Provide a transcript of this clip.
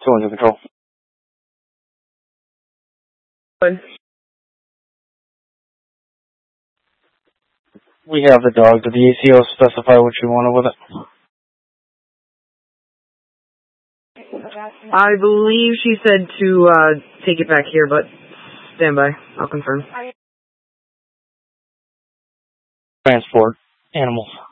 2 under control. Good. We have the dog. Did the ACO specify what you wanted with it? I believe she said to take it back here, but stand by. I'll confirm. Transport animals.